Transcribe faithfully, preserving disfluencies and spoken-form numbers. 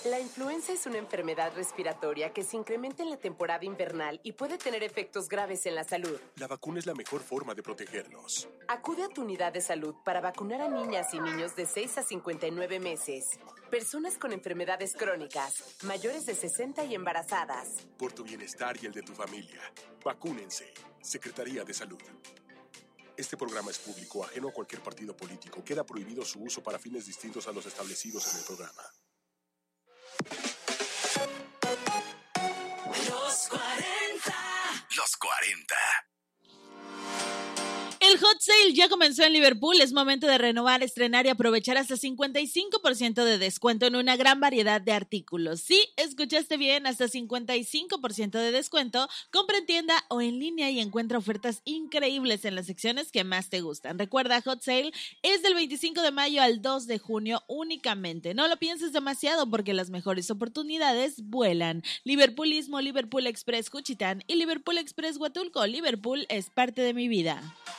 La influenza es una enfermedad respiratoria que se incrementa en la temporada invernal y puede tener efectos graves en la salud. La vacuna es la mejor forma de protegernos. Acude a tu unidad de salud para vacunar a niñas y niños de seis a cincuenta y nueve meses, personas con enfermedades crónicas, mayores de sesenta y embarazadas. Por tu bienestar y el de tu familia, vacúnense. Secretaría de Salud. Este programa es público, ajeno a cualquier partido político. Queda prohibido su uso para fines distintos a los establecidos en el programa. Los cuarenta. Los cuarenta. El hot sale ya comenzó en Liverpool. Es momento de renovar, estrenar y aprovechar hasta cincuenta y cinco por ciento de descuento en una gran variedad de artículos. Sí, escuchaste bien, hasta cincuenta y cinco por ciento de descuento. Compra en tienda o en línea y encuentra ofertas increíbles en las secciones que más te gustan. Recuerda, hot sale es del veinticinco de mayo al dos de junio únicamente. No lo pienses demasiado porque las mejores oportunidades vuelan. Liverpoolismo, Liverpool Express Juchitán y Liverpool Express Huatulco. Liverpool es parte de mi vida.